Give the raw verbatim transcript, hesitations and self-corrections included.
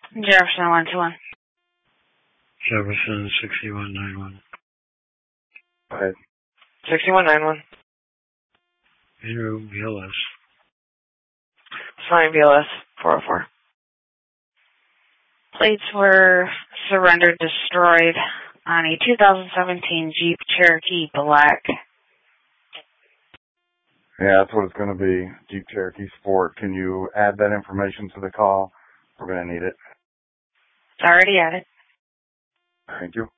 Jefferson one two one. Jefferson sixty-one ninety-one. Go ahead. sixty-one ninety-one. Andrew B L S. Sign B L S four oh four. Plates were surrendered, destroyed on a two thousand seventeen Jeep Cherokee Black. Yeah, that's what it's going to be. Jeep Cherokee Sport. Can you add that information to the call? We're going to need it. It's already added. Thank you.